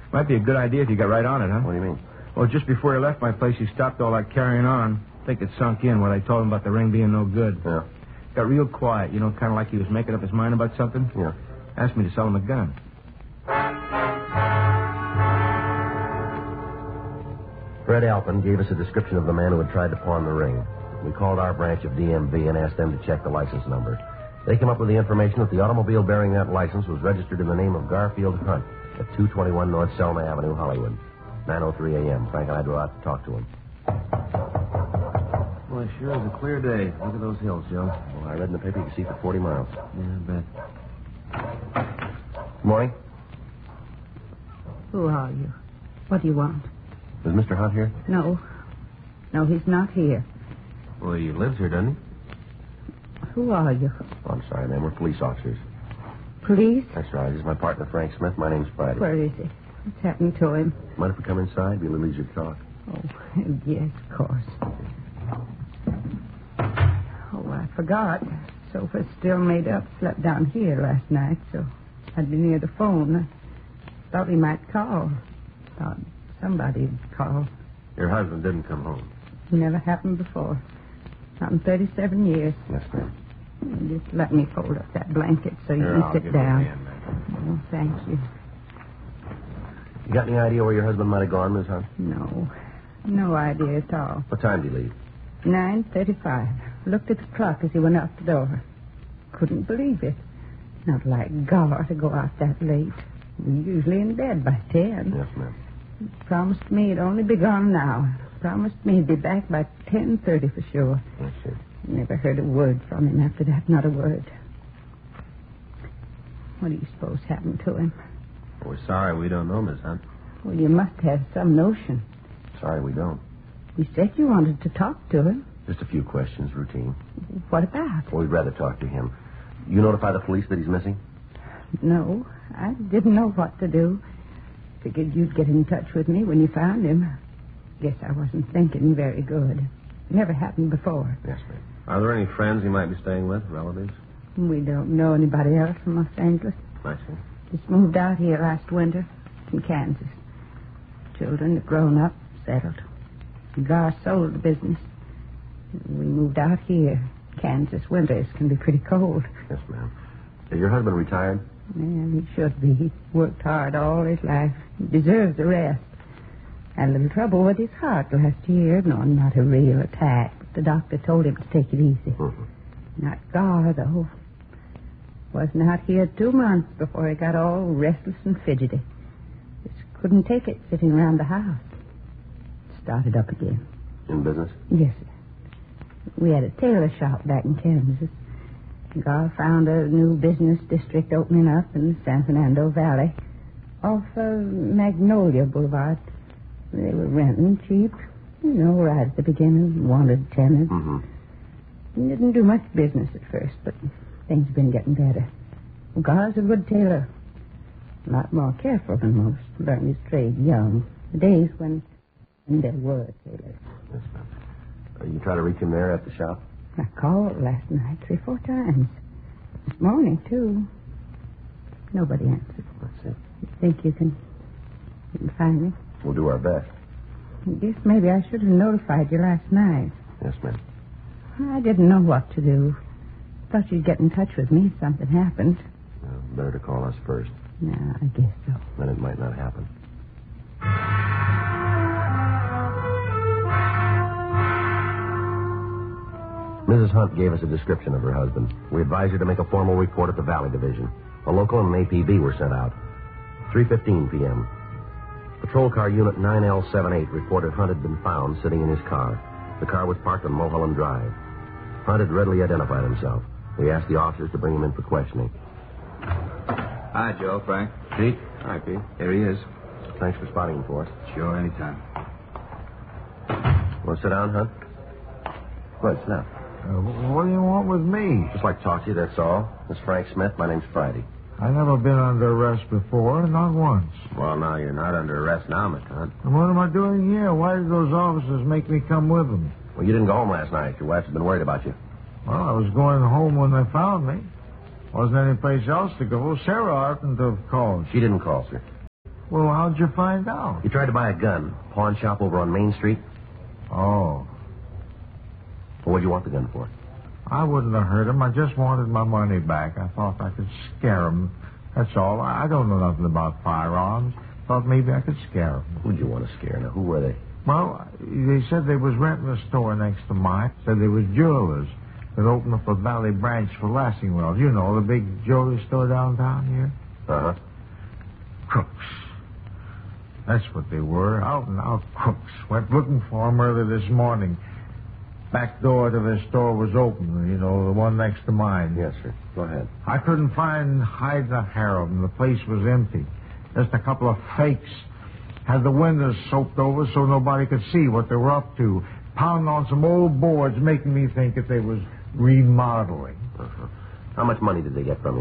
Might be a good idea if you got right on it, huh? What do you mean? Well, just before he left my place, he stopped all that carrying on. I think it sunk in when I told him about the ring being no good. Yeah. Got real quiet, kind of like he was making up his mind about something. Yeah. Asked me to sell him a gun. Fred Alpin gave us a description of the man who had tried to pawn the ring. We called our branch of DMV and asked them to check the license number. They came up with the information that the automobile bearing that license was registered in the name of Garfield Hunt at 221 North Selma Avenue, Hollywood. 9:03 a.m. Frank and I drove out to talk to him. Well, it sure is a clear day. Look at those hills, Joe. Well, I read in the paper you can see for 40 miles. Yeah, I bet. Good morning. Who are you? What do you want? Is Mr. Hunt here? No. No, he's not here. Well, he lives here, doesn't he? Who are you? Oh, I'm sorry, ma'am. We're police officers. Police? That's right. This is my partner, Frank Smith. My name's Friday. Where is he? What's happened to him? Mind if we come inside? Be a little easier to talk. Oh, yes, of course. Oh, I forgot. Sofa's still made up. Slept down here last night, so I'd be near the phone. I thought he might call. Thought somebody'd call. Your husband didn't come home. Never happened before. Not in 37 years. Yes, ma'am. Just let me fold up that blanket so you Here, can I'll sit give you a down. hand, man. Oh, thank you. You got any idea where your husband might have gone, Miss Hunt? No. No idea at all. What time did he leave? 9:35. Looked at the clock as he went out the door. Couldn't believe it. Not like Gar to go out that late. We're usually in bed by 10. Yes, ma'am. Promised me he'd only be gone now. Promised me he'd be back by 10:30 for sure. Yes, sir. Never heard a word from him after that. Not a word. What do you suppose happened to him? We're sorry we don't know, Miss Hunt. Well, you must have some notion. Sorry, we don't. You said you wanted to talk to him. Just a few questions, routine. What about? Well, we'd rather talk to him. You notify the police that he's missing? No, I didn't know what to do. Figured you'd get in touch with me when you found him. Guess I wasn't thinking very good. Never happened before. Yes, ma'am. Are there any friends he might be staying with, relatives? We don't know anybody else from Los Angeles. I see. Just moved out here last winter in Kansas. Children have grown up, settled. Gar sold the business. We moved out here. Kansas winters can be pretty cold. Yes, ma'am. Is your husband retired? Yeah, he should be. He worked hard all his life. He deserves a rest. Had a little trouble with his heart last year. No, not a real attack. But the doctor told him to take it easy. Mm-hmm. Not Gar, though. Wasn't out here 2 months before he got all restless and fidgety. Just couldn't take it sitting around the house. Started up again. In business? Yes, sir. We had a tailor shop back in Kansas. Gar found a new business district opening up in the San Fernando Valley off Magnolia Boulevard. They were renting cheap, right at the beginning, wanted tenants. Mm-hmm. Didn't do much business at first, but things have been getting better. Gar's a good tailor. A lot more careful than most. Learned his trade young. The days when there were tailors. Yes, ma'am. You try to reach him there at the shop? I called last night 3 or 4 times. This morning, too. Nobody answered. That's it. You think you can find me? We'll do our best. I guess maybe I should have notified you last night. Yes, ma'am. I didn't know what to do. Thought you'd get in touch with me if something happened. Better to call us first. No, I guess so. Then it might not happen. Mrs. Hunt gave us a description of her husband. We advised her to make a formal report at the Valley Division. A local and an APB were sent out. 3:15 p.m. Patrol car unit 9L78 reported Hunt had been found sitting in his car. The car was parked on Mulholland Drive. Hunt had readily identified himself. We asked the officers to bring him in for questioning. Hi, Joe, Frank. Pete? Hi, Pete. Here he is. Thanks for spotting him for us. Sure, anytime. Want to sit down, Hunt? Go ahead, sit down. What do you want with me? Just like to talk to you, that's all. This is Frank Smith. My name's Friday. I've never been under arrest before, not once. Well, now, you're not under arrest now, Mr. Hunt. And what am I doing here? Why did those officers make me come with them? Well, you didn't go home last night. Your wife's been worried about you. Well, I was going home when they found me. Wasn't any place else to go. Sarah oughtn't to have called. She didn't call, sir. Well, how'd you find out? He tried to buy a gun. Pawn shop over on Main Street. Oh, Well, what'd you want the gun for? I wouldn't have hurt him. I just wanted my money back. I thought I could scare him. That's all. I don't know nothing about firearms. Thought maybe I could scare him. Who'd you want to scare? Now, who were they? Well, they said they was renting a store next to mine. Said they was jewelers that opened up a Valley branch for Lassingwell. You know, the big jewelry store downtown here. Uh-huh. Crooks. That's what they were. Out and out crooks. Went looking for 'em early this morning. Back door to their store was open, you know, the one next to mine. Yes, sir. Go ahead. I couldn't find hide nor hair of them. The place was empty. Just a couple of fakes. Had the windows soaked over so nobody could see what they were up to. Pounding on some old boards, making me think that they was remodeling. Uh-huh. How much money did they get from you?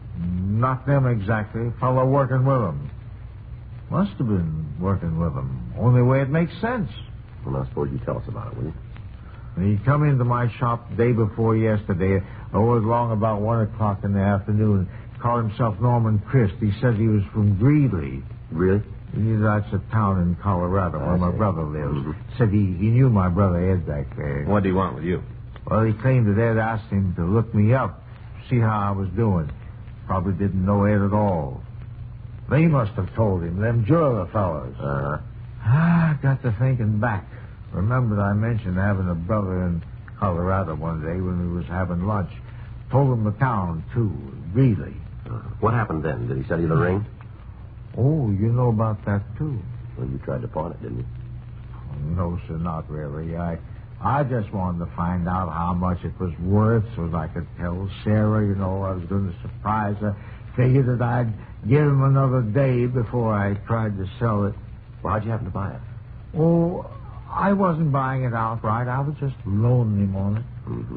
Not them exactly. Fellow working with them. Must have been working with them. Only way it makes sense. Well, now, suppose you tell us about it, will you? He come into my shop day before yesterday. It was long about 1 o'clock in the afternoon. Called himself Norman Christ. He said he was from Greeley. Really? That's a town in Colorado where my brother lives. Mhm. Said he knew my brother Ed back there. What do you want with you? Well, he claimed that Ed asked him to look me up, see how I was doing. Probably didn't know Ed at all. They must have told him, them jeweler fellows. Uh-huh. I got to thinking back. Remembered I mentioned having a brother in Colorado one day when we was having lunch. Told him the town, too, Greeley. What happened then? Did he sell you the ring? Oh, you know about that, too. Well, you tried to pawn it, didn't you? No, sir, not really. I just wanted to find out how much it was worth so that I could tell Sarah, you know, I was going to surprise her. Figured that I'd give him another day before I tried to sell it. Well, how'd you happen to buy it? Oh, I wasn't buying it outright. I was just loaning him on it. Mm-hmm.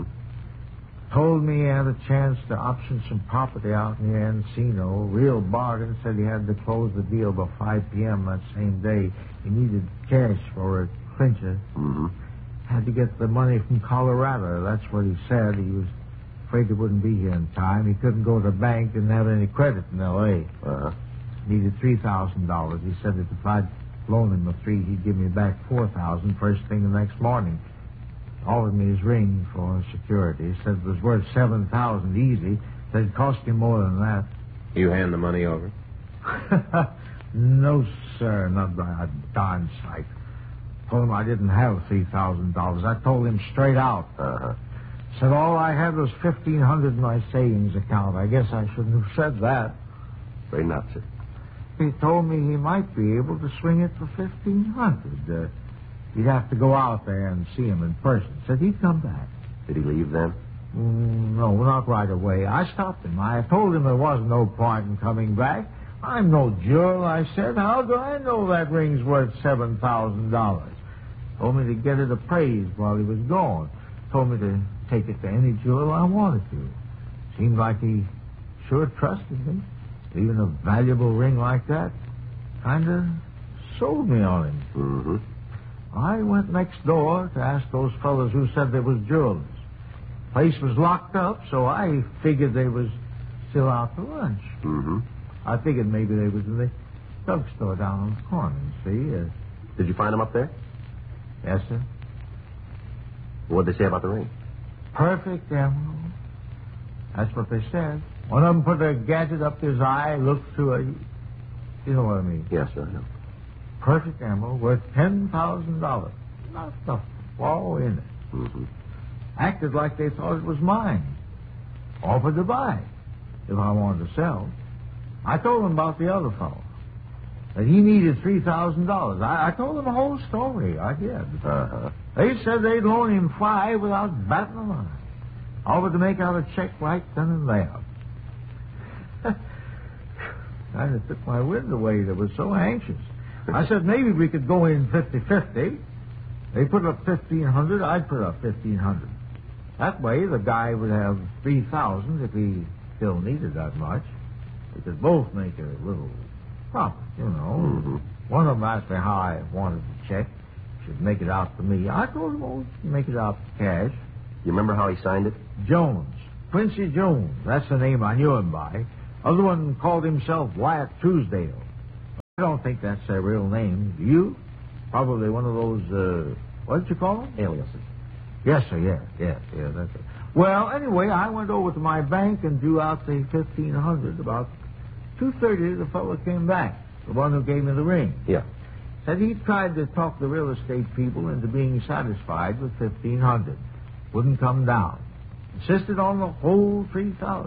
Told me he had a chance to option some property out near Encino. Real bargain. Said he had to close the deal by 5 p.m. that same day. He needed cash for a clincher. Mm-hmm. Had to get the money from Colorado. That's what he said. He was afraid he wouldn't be here in time. He couldn't go to the bank, didn't have any credit in L.A. Uh-huh. Needed $3,000. He said that if I'd loan him the $3,000, he'd give me back $4,000 first thing the next morning. Offered me his ring for security. He said it was worth $7,000 easy. Said it cost him more than that. You hand the money over? No, sir, not by a darn sight. Told him I didn't have $3,000. I told him straight out. Uh-huh. Said all I had was $1,500 in my savings account. I guess I shouldn't have said that. Very nuts, sir. He told me he might be able to swing it for $1,500. He'd have to go out there and see him in person. Said he'd come back. Did he leave then? No, not right away. I stopped him. I told him there was no point in coming back. I'm no jeweler, I said. How do I know that ring's worth $7,000? Told me to get it appraised while he was gone. Told me to take it to any jeweler I wanted to. Seemed like he sure trusted me. Even a valuable ring like that kind of sold me on him. Mm-hmm. I went next door to ask those fellows who said they was jewelers. Place was locked up, so I figured they was still out to lunch. Mm-hmm. I figured maybe they was in the drugstore down on the corner, see? Did you find him up there? Yes, sir. What'd they say about the ring? Perfect emerald. That's what they said. One of them put a gadget up his eye, looked through a... You know what I mean? Yes, sir, I know. Perfect emerald worth $10,000. Not the flaw in it. Mm-hmm. Acted like they thought it was mine. Offered to buy if I wanted to sell. I told them about the other fellow. That he needed $3,000. I told them the whole story. I did. Uh-huh. They said they'd loan him $5,000 without batting an eye. Offered to make out a check right then and there. Kind of took my wind away. They were so anxious. I said maybe we could go in 50-50. They put up $1,500. I'd put up $1,500. That way, the guy would have $3,000 if he still needed that much. We could both make a little profit, you know. Mm-hmm. One of them asked me how I wanted the check. Should make it out to me. I told him, oh, make it out cash. You remember how he signed it? Jones. Quincy Jones. That's the name I knew him by. Other one called himself Wyatt Truesdale. I don't think that's their real name. Do you? Probably one of those, what did you call them? Aliases. Yes, sir, yeah, that's it. Well, anyway, I went over to my bank and drew out the $1,500. About 2:30, the fellow came back, the one who gave me the ring. Yeah. Said he tried to talk the real estate people into being satisfied with $1,500. Wouldn't come down. Insisted on the whole $3,000.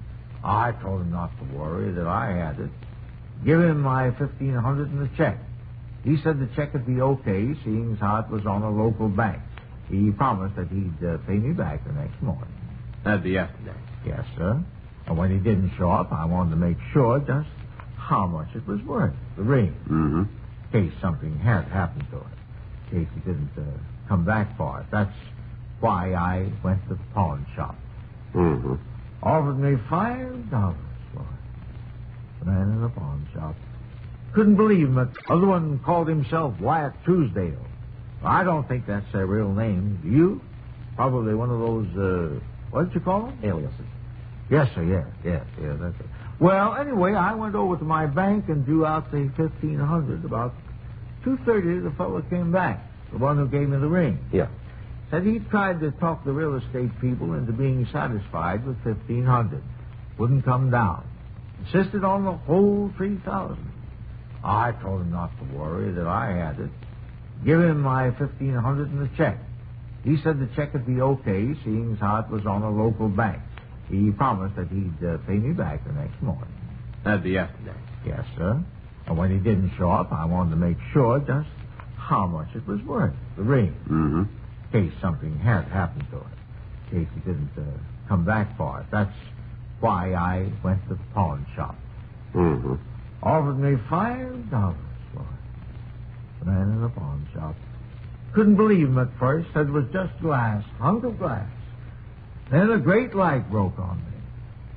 I told him not to worry, that I had it. Give him my $1,500 in the check. He said the check would be okay, seeing as how it was on a local bank. He promised that he'd pay me back the next morning. That'd be yesterday. Yes, sir. And when he didn't show up, I wanted to make sure just how much it was worth, the ring. Mm-hmm. In case something had happened to it. In case he didn't come back for it. That's why I went to the pawn shop. Mm-hmm. Offered me $5 for it. The man in the pawn shop. Couldn't believe him. The other one called himself Wyatt Truesdale. I don't think that's their real name. Do you? Probably one of those, what did you call them? Aliases. Yes, sir, yeah, that's it. Well, anyway, I went over to my bank and drew out the $1,500. About 2:30, the fellow came back, the one who gave me the ring. Yeah. Said he tried to talk the real estate people into being satisfied with $1,500. Wouldn't come down. Insisted on the whole $3,000. I told him not to worry, that I had it. Give him my $1,500 in the check. He said the check would be okay, seeing as how it was on a local bank. He promised that he'd pay me back the next morning. That'd be yesterday. Yes, sir. And when he didn't show up, I wanted to make sure just how much it was worth, the ring. Mm-hmm. In case something had happened to it. In case he didn't come back for it. That's why I went to the pawn shop. Mm-hmm. Offered me $5 for it. The man in the pawn shop. Couldn't believe him at first. Said it was just glass, hunk of glass. Then a great light broke on me.